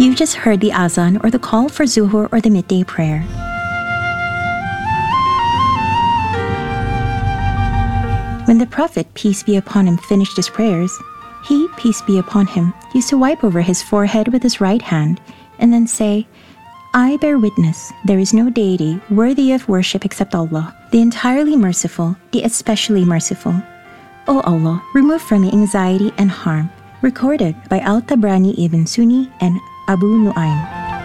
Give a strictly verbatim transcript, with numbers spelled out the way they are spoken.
You've just heard the azan or the call for zuhur or the midday prayer. When the Prophet, peace be upon him, finished his prayers, he, peace be upon him, used to wipe over his forehead with his right hand and then say, I bear witness, there is no deity worthy of worship except Allah, the entirely merciful, the especially merciful. O Allah, remove from me anxiety and harm. Recorded by Al-Tabrani ibn Sunni and Abu Nu'aym.